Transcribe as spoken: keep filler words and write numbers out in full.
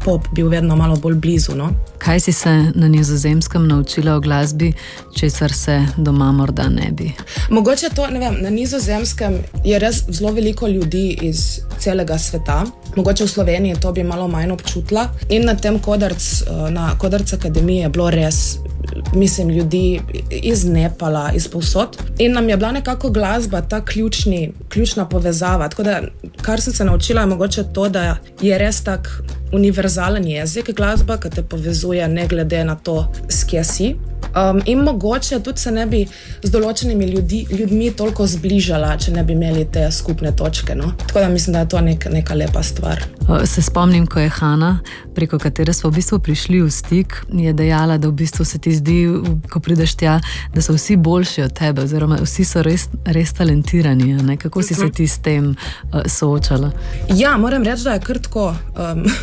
pop bil vedno malo bolj blizu, no. Kaj si se na Nizozemskem naučila o glasbi, česar se doma morda ne bi? Mogoče to, ne vem, na Nizozemskem je res zelo veliko ljudi iz celega sveta. Mogoče v Sloveniji to bi malo manj občutila. In na tem Codarts, na Codarts Akademiji je bilo res, mislim, ljudi iz Nepala, iz povsod. In nam je bila nekako glasba ta ključni, ključna povezava. Tako da, kar sem se naučila, je mogoče to, da je res tak univerzalen jezik glasba, ki te povezuje ne glede na to, s kje si. Um, in mogoče tudi se ne bi z določenimi ljudi, ljudmi toliko zbližala, če ne bi imeli te skupne točke. No? Tako da mislim, da je to nek, neka lepa stvar. Se spomnim, ko je Hana, preko katere smo v bistvu prišli v stik, je dejala, da v bistvu se ti zdi, ko prideš tja, da so vsi boljši od tebe, oziroma vsi so res, res talentirani. Ne? Kako si se ti s tem uh, soočala? Ja, moram reči, da je kar tako... Um,